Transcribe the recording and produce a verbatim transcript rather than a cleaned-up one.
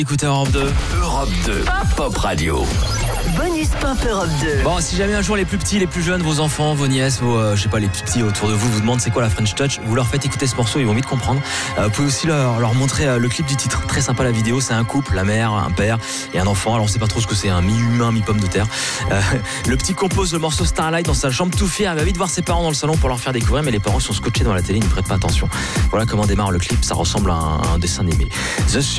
Écoutez Europe deux. Europe deux, Pop Radio. Bonus Pop Europe deux. Bon, si jamais un jour les plus petits, les plus jeunes, vos enfants, vos nièces, vos, euh, je sais pas, les plus petits autour de vous vous demandent c'est quoi la French Touch, vous leur faites écouter ce morceau, ils vont vite comprendre. Euh, vous pouvez aussi leur, leur montrer euh, le clip du titre. Très sympa la vidéo, c'est un couple, la mère, un père et un enfant. Alors on sait pas trop ce que c'est, un mi-humain, mi-pomme de terre. Euh, le petit compose le morceau Starlight dans sa chambre tout fier. Il va vite voir ses parents dans le salon pour leur faire découvrir, mais les parents sont scotchés dans la télé, ils ne prêtent pas attention. Voilà comment démarre le clip, ça ressemble à un, à un dessin animé. The